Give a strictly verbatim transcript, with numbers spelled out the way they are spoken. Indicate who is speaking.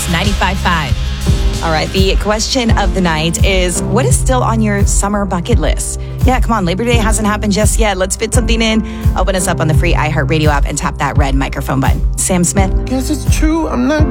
Speaker 1: Mix ninety-five point five.
Speaker 2: All right, the question of the night is, what is still on your summer bucket list? Yeah, come on, Labor Day hasn't happened just yet. Let's fit something in. Open us up on the free iHeartRadio app and tap that red microphone button. Sam Smith.
Speaker 3: Guess it's true, I'm not